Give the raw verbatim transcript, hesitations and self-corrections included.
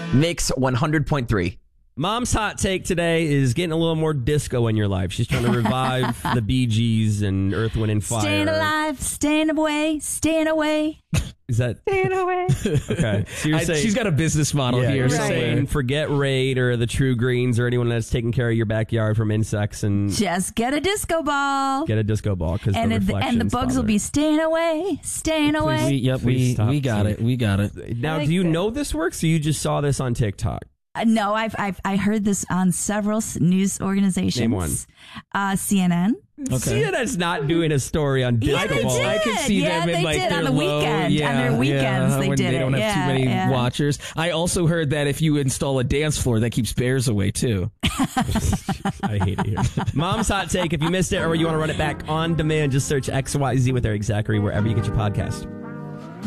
Mix one hundred point three. Mom's hot take today is getting a little more disco in your life. She's trying to revive the Bee Gees and Earth, Wind, and Fire. Staying alive, staying away, staying away. Is that staying away? Okay. So you're I, saying, she's got a business model yeah, here. You're Right. saying forget Raid or the True Greens or anyone that's taking care of your backyard from insects and Just get a disco ball. get a disco ball because and the it, and the reflections bugs bother. will be staying away, staying away. We, yep, Please we, stop we got saying- it. We got it. Now, I do you like know this works or you just saw this on TikTok? Uh, no, I've, I've I heard this on several s- news organizations. Name one. Uh, C N N. Okay. C N N's not doing a story on disco Yeah, they balls. did. I could see Yeah, them in they like did their on the low, weekend. Yeah, On their weekends, yeah, they when did they it. don't have Yeah, too many yeah. watchers. I also heard that if you install a dance floor, that keeps bears away too. I hate it here. Mom's hot take. If you missed it or you want to run it back on demand, just search X Y Z with Eric Zachary wherever you get your podcast.